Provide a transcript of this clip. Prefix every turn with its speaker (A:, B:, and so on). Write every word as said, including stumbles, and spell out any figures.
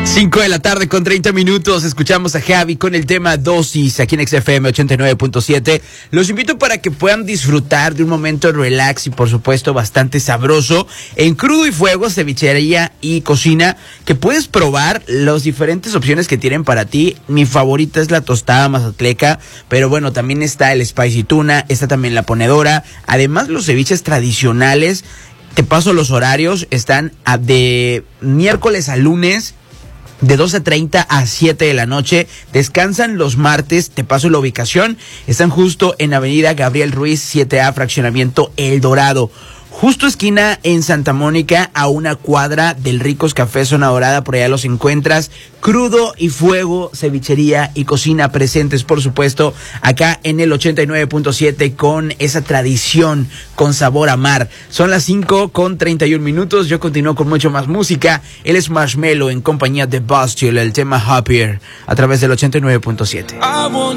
A: cinco de la tarde con treinta minutos, escuchamos a Javi con el tema Dosis aquí en X F M ochenta y nueve punto siete. Los invito para que puedan disfrutar de un momento relax y por supuesto bastante sabroso en Crudo y Fuego, cevichería y cocina, que puedes probar las diferentes opciones que tienen para ti. Mi favorita es la tostada mazatleca, pero bueno, también está el spicy tuna, está también la ponedora, además los ceviches tradicionales. Te paso los horarios, están de miércoles a lunes, de doce treinta a siete de la noche, descansan los martes. Te paso la ubicación, están justo en Avenida Gabriel Ruiz siete A, fraccionamiento El Dorado, justo esquina en Santa Mónica, a una cuadra del Ricos Café Zona Dorada. Por allá los encuentras. Crudo y Fuego, cevichería y cocina, presentes por supuesto acá en el ochenta y nueve punto siete con esa tradición con sabor a mar. Son las cinco con treinta y un minutos. Yo continúo con mucho más música. Él es Marshmello en compañía de Bastille, el tema Happier a través del ochenta y nueve punto siete.